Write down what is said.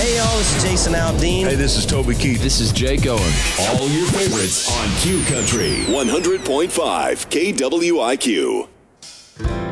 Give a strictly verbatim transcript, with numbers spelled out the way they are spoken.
Hey, y'all, this is Jason Aldean. Hey, this is Toby Keith. This is Jake Owen. All your favorites on Q Country one hundred point five K W I Q.